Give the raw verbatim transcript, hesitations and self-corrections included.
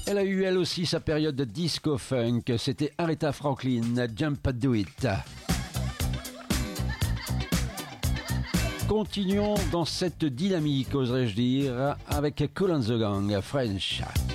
Elle a eu elle aussi sa période de disco-funk, c'était Aretha Franklin, Jump Do It. Continuons dans cette dynamique, oserais-je dire, avec Kool and the Gang, French.